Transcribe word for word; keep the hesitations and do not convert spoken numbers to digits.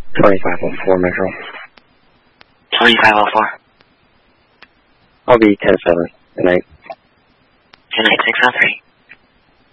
twenty-five oh four, Metro. twenty-five oh four. I'll be ten seven tonight. ten eight six oh three.